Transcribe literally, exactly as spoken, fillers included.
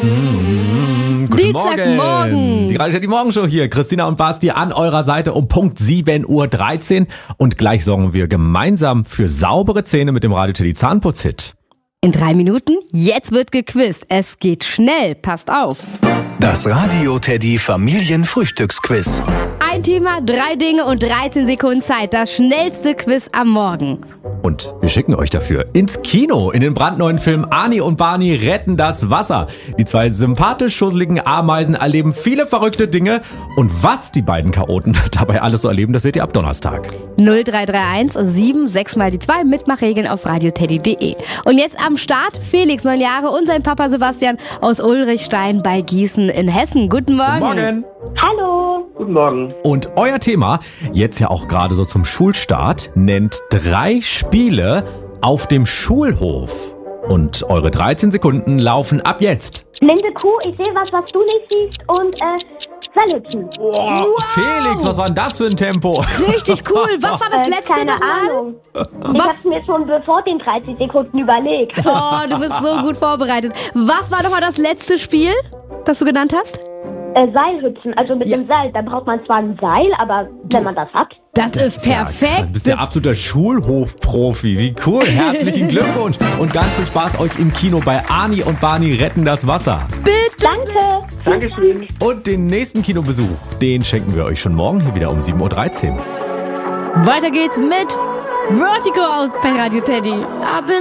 Mmh, guten Dienstagmorgen. Morgen. Die Radio Teddy Morgenshow hier. Christina und Basti an eurer Seite um Punkt sieben Uhr dreizehn. Und gleich sorgen wir gemeinsam für saubere Zähne mit dem Radio Teddy Zahnputzhit. In drei Minuten, jetzt wird gequizt. Es geht schnell, passt auf. Das Radio Teddy Familienfrühstücksquiz. Ein Thema, drei Dinge und dreizehn Sekunden Zeit. Das schnellste Quiz am Morgen. Und wir schicken euch dafür ins Kino, in den brandneuen Film Arnie und Barney retten das Wasser. Die zwei sympathisch schusseligen Ameisen erleben viele verrückte Dinge. Und was die beiden Chaoten dabei alles so erleben, das seht ihr ab Donnerstag. null drei drei eins sieben sechs mal die zwei, Mitmachregeln auf radioteddy punkt de. Und jetzt am Start Felix, neun Jahre, und sein Papa Sebastian aus Ulrichstein bei Gießen in Hessen. Guten Morgen. Guten Morgen. Hallo. Guten Morgen. Und euer Thema, jetzt ja auch gerade so zum Schulstart, nennt drei Spiele auf dem Schulhof. Und eure dreizehn Sekunden laufen ab jetzt. Blinde Kuh, ich sehe was, was du nicht siehst, und äh, Seilhüpfen. Oh, wow. Felix, was war denn das für ein Tempo? Richtig cool. Was war das Äh, letzte keine nochmal? Ahnung. Ich hab's mir schon bevor den dreißig Sekunden überlegt. Oh, du bist so gut vorbereitet. Was war nochmal das letzte Spiel, das du genannt hast? Äh, Seilhüpfen, also mit Ja. dem Seil. Da braucht man zwar ein Seil, aber wenn man das hat. Das, ist perfekt. Ja, du bist der absoluter Schulhofprofi. Wie cool. Herzlichen Glückwunsch. Und ganz viel Spaß euch im Kino bei Arnie und Barney retten das Wasser. Bitte. Danke. Dankeschön. Und den nächsten Kinobesuch, den schenken wir euch schon morgen hier wieder um sieben Uhr dreizehn. Weiter geht's mit Vertigo bei Radio Teddy.